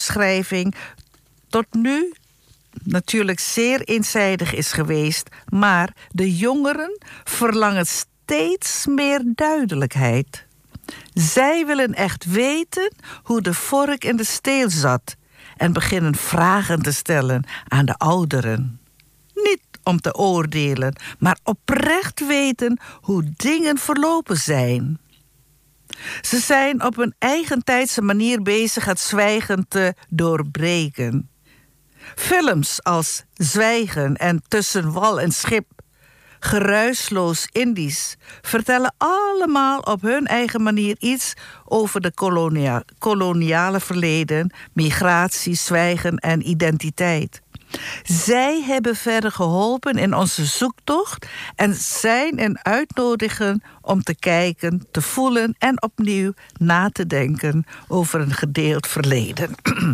beschrijving tot nu natuurlijk zeer eenzijdig is geweest, maar de jongeren verlangen steeds meer duidelijkheid. Zij willen echt weten hoe de vork in de steel zat en beginnen vragen te stellen aan de ouderen. Niet om te oordelen, maar oprecht weten hoe dingen verlopen zijn. Ze zijn op een eigentijdse manier bezig het zwijgen te doorbreken. Films als Zwijgen en Tussen wal en schip, Geruisloos Indisch, vertellen allemaal op hun eigen manier iets over de koloniale verleden, migratie, zwijgen en identiteit. Zij hebben verder geholpen in onze zoektocht en zijn een uitnodigen om te kijken, te voelen en opnieuw na te denken over een gedeeld verleden.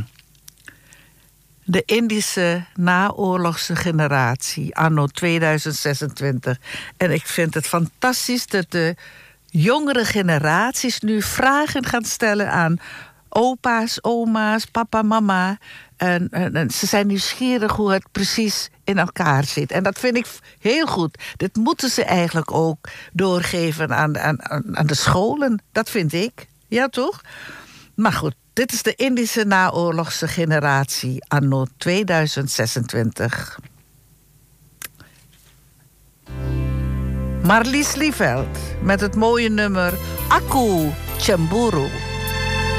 De Indische naoorlogse generatie, anno 2026. En ik vind het fantastisch dat de jongere generaties nu vragen gaan stellen aan opa's, oma's, papa, mama. En ze zijn nieuwsgierig hoe het precies in elkaar zit. En dat vind ik heel goed. Dit moeten ze eigenlijk ook doorgeven aan de scholen. Dat vind ik. Ja, toch? Maar goed, dit is de Indische naoorlogse generatie anno 2026. Marlies Lieveld met het mooie nummer Aku Cemburu.